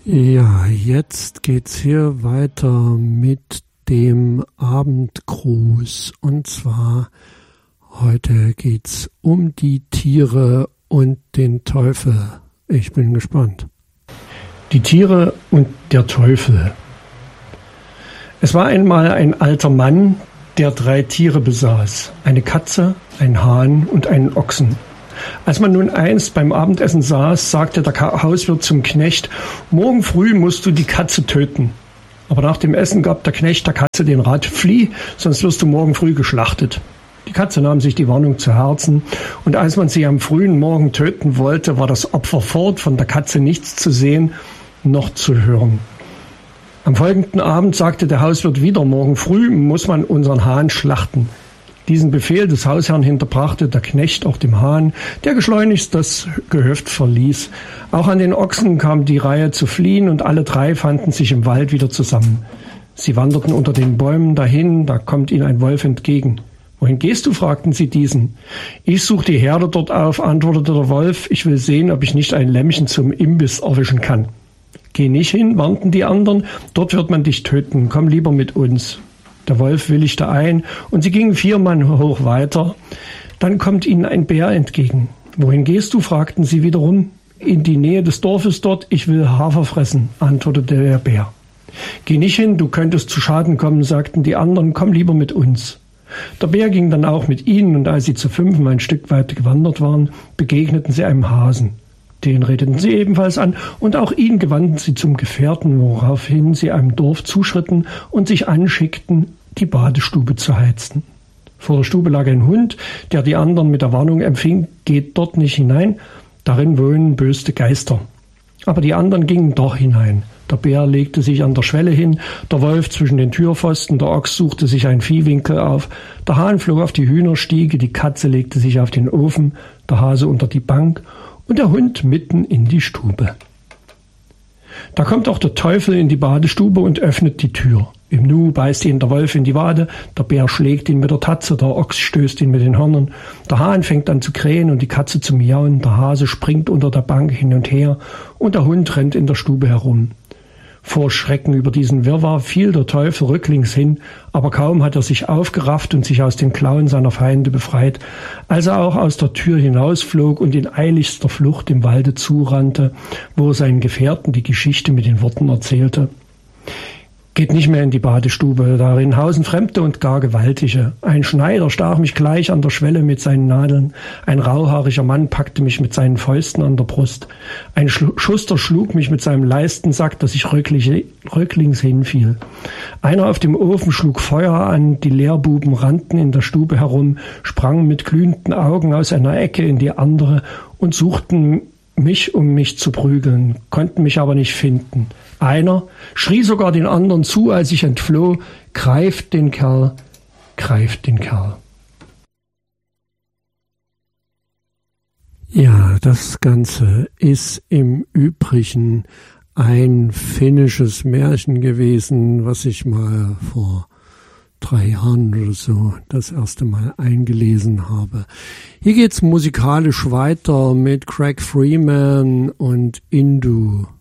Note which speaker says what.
Speaker 1: Ja, jetzt geht's hier weiter mit dem Abendgruß. Und zwar heute geht's um die Tiere und den Teufel. Ich bin gespannt. Die Tiere und der Teufel. Es war einmal ein alter Mann, der 3 Tiere besaß. Eine Katze, einen Hahn und einen Ochsen. Als man nun einst beim Abendessen saß, sagte der Hauswirt zum Knecht: Morgen früh musst du die Katze töten. Aber nach dem Essen gab der Knecht der Katze den Rat: Flieh, sonst wirst du morgen früh geschlachtet. Die Katze nahm sich die Warnung zu Herzen, und als man sie am frühen Morgen töten wollte, war das Opfer fort, von der Katze nichts zu sehen noch zu hören. Am folgenden Abend sagte der Hauswirt wieder: Morgen früh muss man unseren Hahn schlachten. Diesen Befehl des Hausherrn hinterbrachte der Knecht auch dem Hahn, der geschleunigst das Gehöft verließ. Auch an den Ochsen kam die Reihe zu fliehen, und alle 3 fanden sich im Wald wieder zusammen. Sie wanderten unter den Bäumen dahin, da kommt ihnen ein Wolf entgegen. »Wohin gehst du?« fragten sie diesen. »Ich suche die Herde dort auf«, antwortete der Wolf. »Ich will sehen, ob ich nicht ein Lämmchen zum Imbiss erwischen kann.« »Geh nicht hin«, warnten die anderen, »dort wird man dich töten, komm lieber mit uns.« Der Wolf willigte ein, und sie gingen 4 Mann hoch weiter. Dann kommt ihnen ein Bär entgegen. »Wohin gehst du?« fragten sie wiederum. »In die Nähe des Dorfes dort, ich will Hafer fressen«, antwortete der Bär. »Geh nicht hin, du könntest zu Schaden kommen«, sagten die anderen, »komm lieber mit uns.« Der Bär ging dann auch mit ihnen, und als sie zu 5 ein Stück weit gewandert waren, begegneten sie einem Hasen. Den redeten sie ebenfalls an, und auch ihn gewandten sie zum Gefährten, woraufhin sie einem Dorf zuschritten und sich anschickten, die Badestube zu heizen. Vor der Stube lag ein Hund, der die anderen mit der Warnung empfing: Geht dort nicht hinein, darin wohnen böse Geister. Aber die anderen gingen doch hinein. Der Bär legte sich an der Schwelle hin, der Wolf zwischen den Türpfosten, der Ochs suchte sich einen Viehwinkel auf, der Hahn flog auf die Hühnerstiege, die Katze legte sich auf den Ofen, der Hase unter die Bank und der Hund mitten in die Stube. Da kommt auch der Teufel in die Badestube und öffnet die Tür. Im Nu beißt ihn der Wolf in die Wade, der Bär schlägt ihn mit der Tatze, der Ochs stößt ihn mit den Hörnern, der Hahn fängt an zu krähen und die Katze zu miauen, der Hase springt unter der Bank hin und her und der Hund rennt in der Stube herum. Vor Schrecken über diesen Wirrwarr fiel der Teufel rücklings hin, aber kaum hat er sich aufgerafft und sich aus den Klauen seiner Feinde befreit, als er auch aus der Tür hinausflog und in eiligster Flucht im Walde zurannte, wo er seinen Gefährten die Geschichte mit den Worten erzählte: Geht nicht mehr in die Badestube, darin hausen Fremde und gar Gewaltige. Ein Schneider stach mich gleich an der Schwelle mit seinen Nadeln, ein rauhaariger Mann packte mich mit seinen Fäusten an der Brust, ein Schuster schlug mich mit seinem Leistensack, dass ich rücklings hinfiel. Einer auf dem Ofen schlug Feuer an, die Lehrbuben rannten in der Stube herum, sprangen mit glühenden Augen aus einer Ecke in die andere und suchten mich, um mich zu prügeln, konnten mich aber nicht finden. Einer schrie sogar den anderen zu, als ich entfloh: Greift den Kerl, greift den Kerl. Ja, das Ganze ist im Übrigen ein finnisches Märchen gewesen, was ich mal vor 3 Jahren oder so das erste Mal eingelesen habe. Hier geht's musikalisch weiter mit Craig Freeman und Indu.